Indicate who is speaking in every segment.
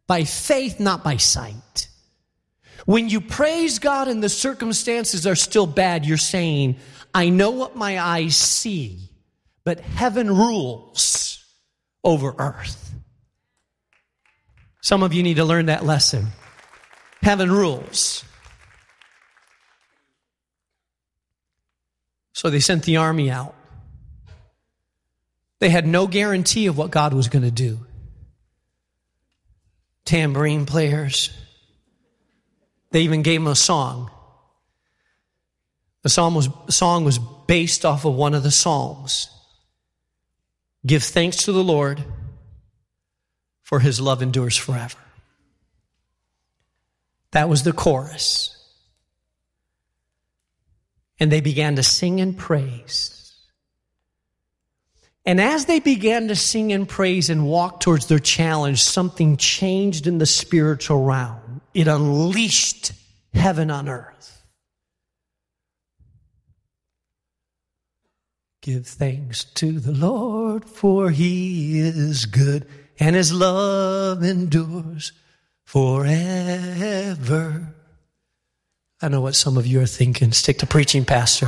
Speaker 1: By faith, not by sight. When you praise God and the circumstances are still bad, you're saying, I know what my eyes see, but heaven rules over earth. Some of you need to learn that lesson. Heaven rules. So they sent the army out. They had no guarantee of what God was going to do. Tambourine players. They even gave them a song. The song was based off of one of the Psalms. Give thanks to the Lord, for his love endures forever. That was the chorus. And they began to sing and praise. And as they began to sing and praise and walk towards their challenge, something changed in the spiritual realm. It unleashed heaven on earth. Give thanks to the Lord, for he is good, and his love endures forever. I know what some of you are thinking. Stick to preaching, Pastor.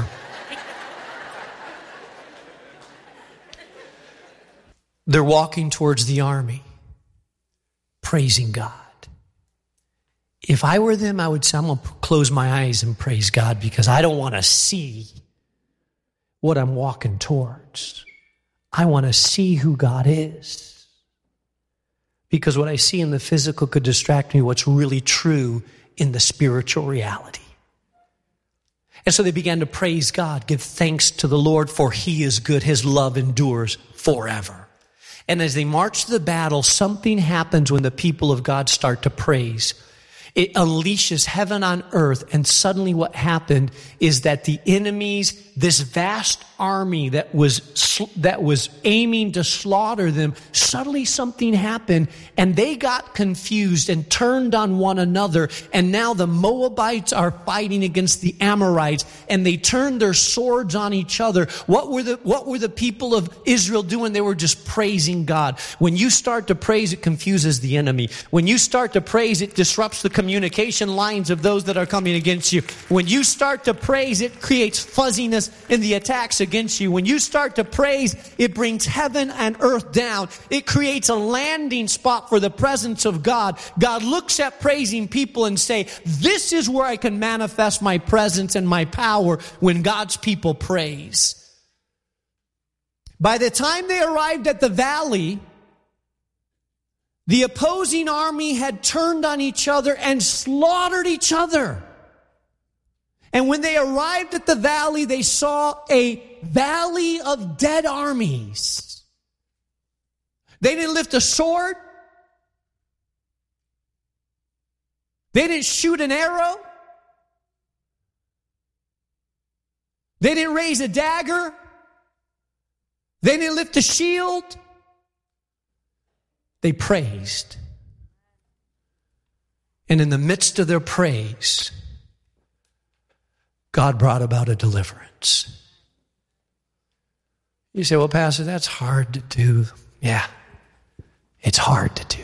Speaker 1: They're walking towards the army, praising God. If I were them, I would say, I'm going to close my eyes and praise God because I don't want to see what I'm walking towards. I want to see who God is. Because what I see in the physical could distract me what's really true in the spiritual reality. And so they began to praise God, give thanks to the Lord, for he is good. His love endures forever. And as they march to the battle, something happens when the people of God start to praise. It unleashes heaven on earth, and suddenly what happened is that the enemies, this vast army that was aiming to slaughter them, suddenly something happened, and they got confused and turned on one another, and now the Moabites are fighting against the Amorites, and they turned their swords on each other. What were the people of Israel doing? They were just praising God. When you start to praise, it confuses the enemy. When you start to praise, it disrupts the communication lines of those that are coming against you. When you start to praise, it creates fuzziness in the attacks against you. When you start to praise, it brings heaven and earth down. It creates a landing spot for the presence of God. God looks at praising people and say, this is where I can manifest my presence and my power when God's people praise. By the time they arrived at the valley, the opposing army had turned on each other and slaughtered each other. And when they arrived at the valley, they saw a valley of dead armies. They didn't lift a sword. They didn't shoot an arrow. They didn't raise a dagger. They didn't lift a shield. They praised. And in the midst of their praise, God brought about a deliverance. You say, well, Pastor, that's hard to do. Yeah, it's hard to do.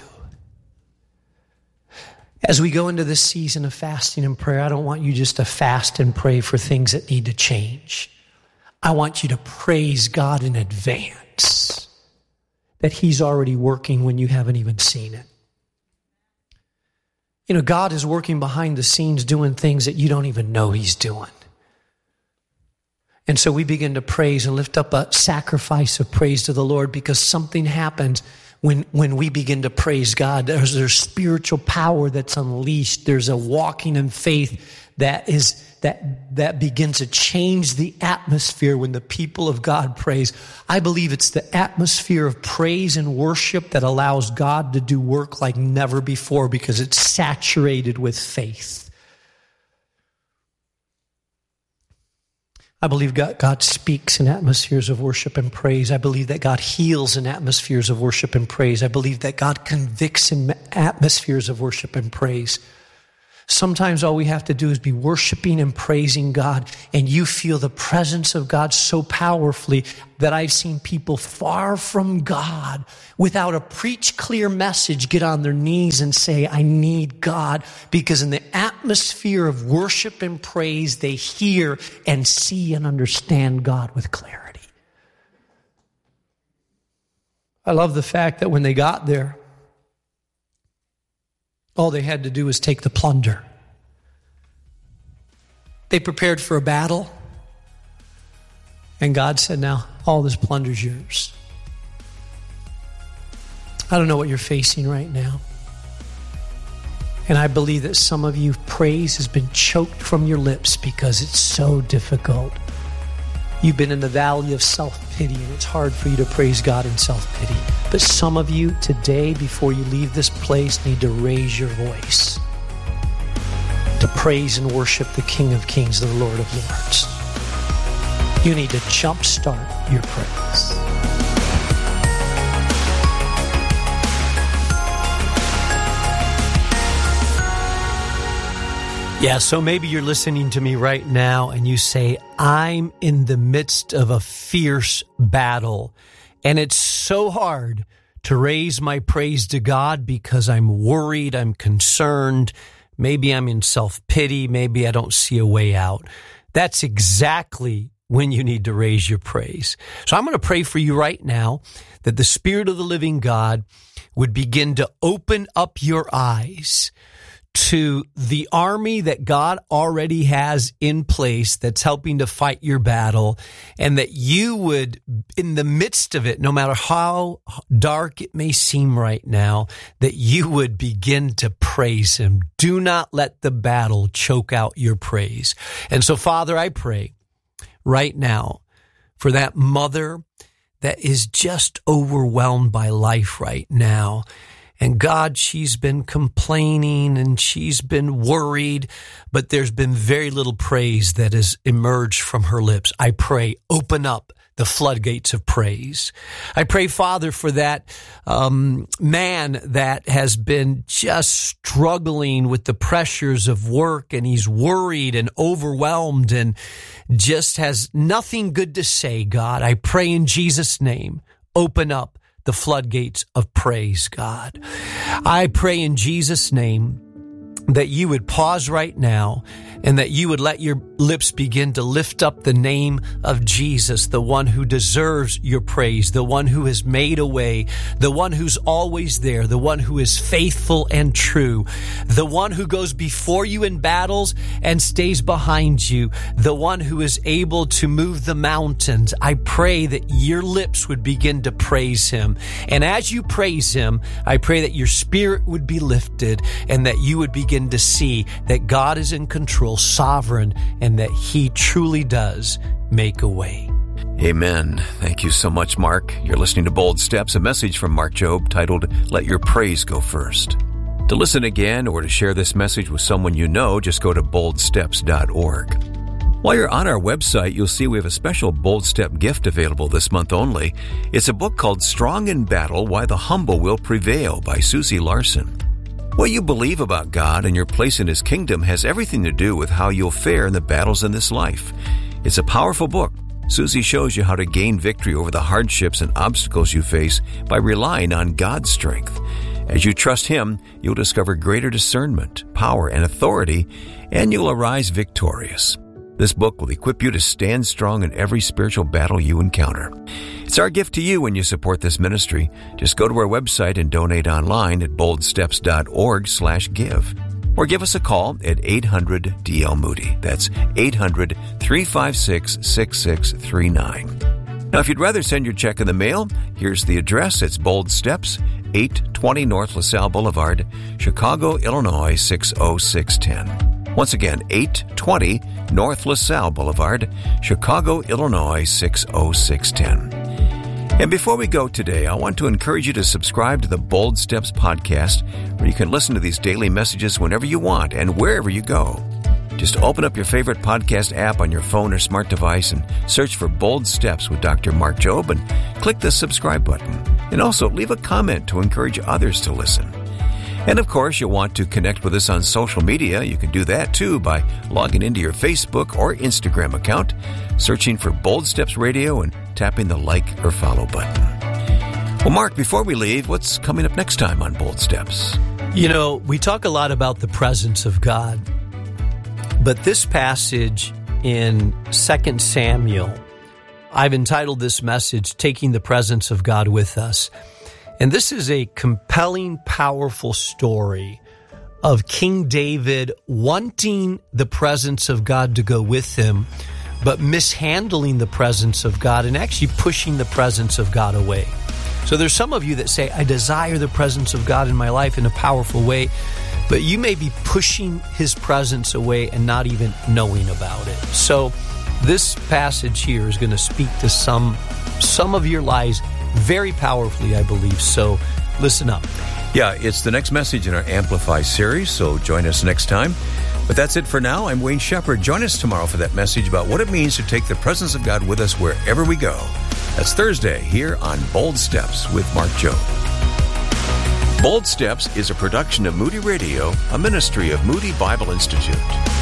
Speaker 1: As we go into this season of fasting and prayer, I don't want you just to fast and pray for things that need to change. I want you to praise God in advance that he's already working when you haven't even seen it. You know, God is working behind the scenes doing things that you don't even know he's doing. And so we begin to praise and lift up a sacrifice of praise to the Lord, because something happens when we begin to praise God. There's spiritual power that's unleashed. There's a walking in faith that begins to change the atmosphere when the people of God praise. I believe it's the atmosphere of praise and worship that allows God to do work like never before, because it's saturated with faith. I believe God speaks in atmospheres of worship and praise. I believe that God heals in atmospheres of worship and praise. I believe that God convicts in atmospheres of worship and praise. Sometimes all we have to do is be worshiping and praising God, and you feel the presence of God so powerfully that I've seen people far from God without a preach clear message get on their knees and say, I need God, because in the atmosphere of worship and praise, they hear and see and understand God with clarity. I love the fact that when they got there, all they had to do was take the plunder. They prepared for a battle, and God said, now, all this plunder's yours. I don't know what you're facing right now. And I believe that some of you, praise has been choked from your lips because it's so difficult. You've been in the valley of self-pity, and it's hard for you to praise God in self-pity. But some of you today, before you leave this place, need to raise your voice to praise and worship the King of Kings, the Lord of Lords. You need to jumpstart your praise. Yeah, so maybe you're listening to me right now and you say, I'm in the midst of a fierce battle, and it's so hard to raise my praise to God because I'm worried, I'm concerned, maybe I'm in self-pity, maybe I don't see a way out. That's exactly when you need to raise your praise. So I'm going to pray for you right now that the Spirit of the living God would begin to open up your eyes to the army that God already has in place that's helping to fight your battle, and that you would, in the midst of it, no matter how dark it may seem right now, that you would begin to praise Him. Do not let the battle choke out your praise. And so, Father, I pray right now for that mother that is just overwhelmed by life right now. And God, she's been complaining and she's been worried, but there's been very little praise that has emerged from her lips. I pray, open up the floodgates of praise. I pray, Father, for that man that has been just struggling with the pressures of work, and he's worried and overwhelmed and just has nothing good to say, God. I pray in Jesus' name, open up the floodgates of praise, God. I pray in Jesus' name that you would pause right now and that you would let your lips begin to lift up the name of Jesus, the one who deserves your praise, the one who has made a way, the one who's always there, the one who is faithful and true, the one who goes before you in battles and stays behind you, the one who is able to move the mountains. I pray that your lips would begin to praise him. And as you praise him, I pray that your spirit would be lifted and that you would begin to see that God is in control, sovereign, and that he truly does make a way.
Speaker 2: Amen. Thank you so much, Mark. You're listening to Bold Steps, a message from Mark Jobe titled, Let Your Praise Go First. To listen again or to share this message with someone you know, just go to boldsteps.org. While you're on our website, you'll see we have a special Bold Step gift available this month only. It's a book called Strong in Battle, Why the Humble Will Prevail by Susie Larson. What you believe about God and your place in His kingdom has everything to do with how you'll fare in the battles in this life. It's a powerful book. Susie shows you how to gain victory over the hardships and obstacles you face by relying on God's strength. As you trust Him, you'll discover greater discernment, power, and authority, and you'll arise victorious. This book will equip you to stand strong in every spiritual battle you encounter. It's our gift to you when you support this ministry. Just go to our website and donate online at boldsteps.org/give. Or give us a call at 800-DL-MOODY. That's 800-356-6639. Now, if you'd rather send your check in the mail, here's the address. It's Bold Steps, 820 North LaSalle Boulevard, Chicago, Illinois, 60610. Once again, 820 North LaSalle Boulevard, Chicago, Illinois, 60610. And before we go today, I want to encourage you to subscribe to the Bold Steps podcast, where you can listen to these daily messages whenever you want and wherever you go. Just open up your favorite podcast app on your phone or smart device and search for Bold Steps with Dr. Mark Jobe and click the subscribe button. And also leave a comment to encourage others to listen. And of course, you'll want to connect with us on social media. You can do that too by logging into your Facebook or Instagram account, searching for Bold Steps Radio and tapping the like or follow button. Well, Mark, before we leave, what's coming up next time on Bold Steps?
Speaker 1: You know, we talk a lot about the presence of God, but this passage in 2 Samuel, I've entitled this message, Taking the Presence of God with Us. And this is a compelling, powerful story of King David wanting the presence of God to go with him, but mishandling the presence of God and actually pushing the presence of God away. So there's some of you that say, I desire the presence of God in my life in a powerful way, but you may be pushing his presence away and not even knowing about it. So this passage here is going to speak to some of your lives very powerfully, I believe. So listen up.
Speaker 2: Yeah, it's the next message in our Amplify series, so join us next time. But that's it for now. I'm Wayne Shepherd. Join us tomorrow for that message about what it means to take the presence of God with us wherever we go. That's Thursday here on Bold Steps with Mark Jobe. Bold Steps is a production of Moody Radio, a ministry of Moody Bible Institute.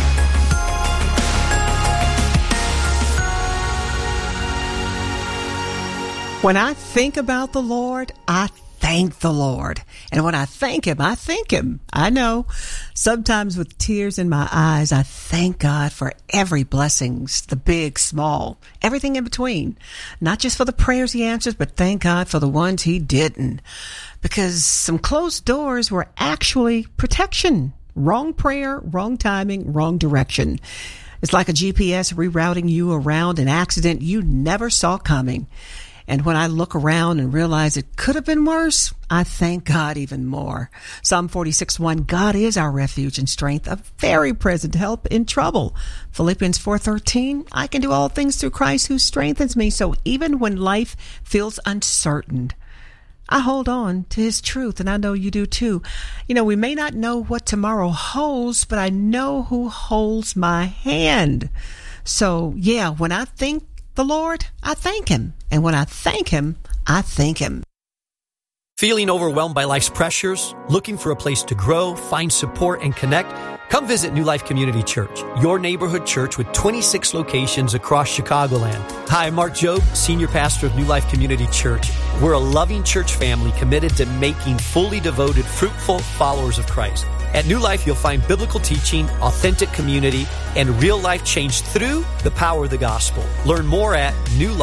Speaker 3: When I think about the Lord, I thank the Lord. And when I thank Him, I thank Him. I know, sometimes with tears in my eyes, I thank God for every blessings, the big, small, everything in between. Not just for the prayers He answers, but thank God for the ones He didn't. Because some closed doors were actually protection. Wrong prayer, wrong timing, wrong direction. It's like a GPS rerouting you around an accident you never saw coming. And when I look around and realize it could have been worse, I thank God even more. Psalm 46:1, God is our refuge and strength, a very present help in trouble. Philippians 4:13, I can do all things through Christ who strengthens me. So even when life feels uncertain, I hold on to His truth, and I know you do too. You know, we may not know what tomorrow holds, but I know who holds my hand. So yeah, when I think the Lord, I thank Him. And when I thank Him, I thank Him.
Speaker 1: Feeling overwhelmed by life's pressures? Looking for a place to grow, find support, and connect? Come visit New Life Community Church, your neighborhood church with 26 locations across Chicagoland. Hi, I'm Mark Jobe, Senior Pastor of New Life Community Church. We're a loving church family committed to making fully devoted, fruitful followers of Christ. At New Life, you'll find biblical teaching, authentic community, and real life change through the power of the gospel. Learn more at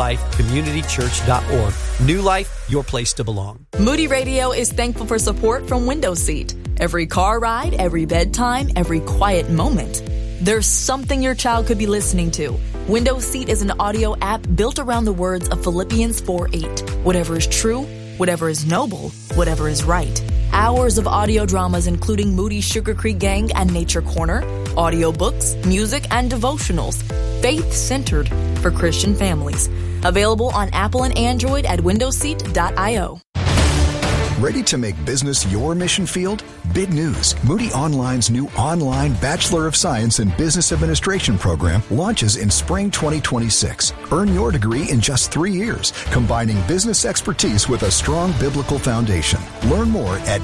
Speaker 1: newlifecommunitychurch.org. New Life, your place to belong.
Speaker 4: Moody Radio is thankful for support from Windows Seat. Every car ride, every bedtime, every quiet moment, there's something your child could be listening to. Windows Seat is an audio app built around the words of Philippians 4:8. Whatever is true, whatever is noble, whatever is right. Hours of audio dramas including Moody's Sugar Creek Gang and Nature Corner, audiobooks, music, and devotionals, faith-centered for Christian families. Available on Apple and Android at windowseat.io.
Speaker 5: Ready to make business your mission field? Big news. Moody Online's new online Bachelor of Science in Business Administration program launches in spring 2026. Earn your degree in just 3 years, combining business expertise with a strong biblical foundation. Learn more at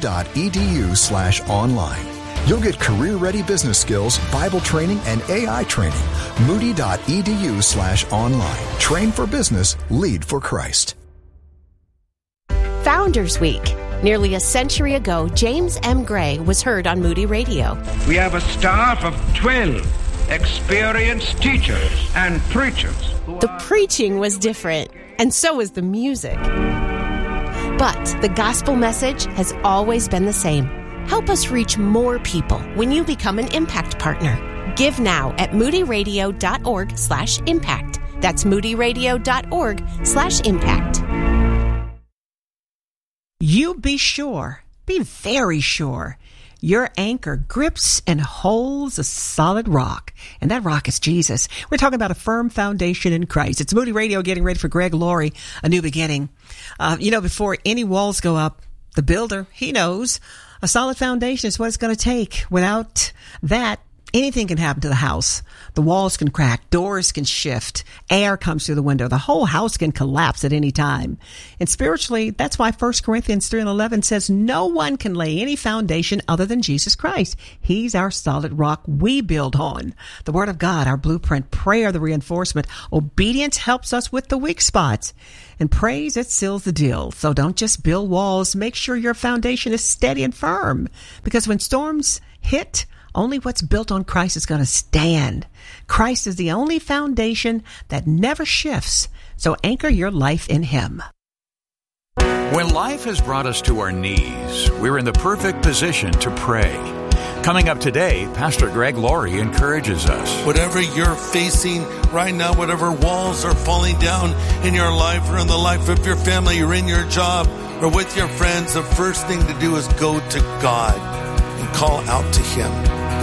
Speaker 5: moody.edu/online. You'll get career-ready business skills, Bible training, and AI training. Moody.edu/online. Train for business, lead for Christ.
Speaker 6: Founders Week. Nearly a century ago, James M. Gray was heard on Moody Radio.
Speaker 7: We have a staff of 12 experienced teachers and preachers.
Speaker 6: The preaching was different, and so was the music. But the gospel message has always been the same. Help us reach more people when you become an Impact Partner. Give now at moodyradio.org/impact. That's moodyradio.org/impact.
Speaker 3: You be sure, be very sure, your anchor grips and holds a solid rock. And that rock is Jesus. We're talking about a firm foundation in Christ. It's Moody Radio getting ready for Greg Laurie, A New Beginning. Before any walls go up, the builder, he knows a solid foundation is what it's going to take. Without that, anything can happen to the house. The walls can crack, doors can shift, air comes through the window. The whole house can collapse at any time. And spiritually, that's why 1 Corinthians 3:11 says no one can lay any foundation other than Jesus Christ. He's our solid rock we build on. The Word of God, our blueprint, prayer, the reinforcement. Obedience helps us with the weak spots. And praise, it seals the deal. So don't just build walls. Make sure your foundation is steady and firm. Because when storms hit, only what's built on Christ is going to stand. Christ is the only foundation that never shifts. So anchor your life in Him.
Speaker 8: When life has brought us to our knees, we're in the perfect position to pray. Coming up today, Pastor Greg Laurie encourages us.
Speaker 9: Whatever you're facing right now, whatever walls are falling down in your life or in the life of your family or in your job or with your friends, the first thing to do is go to God and call out to Him.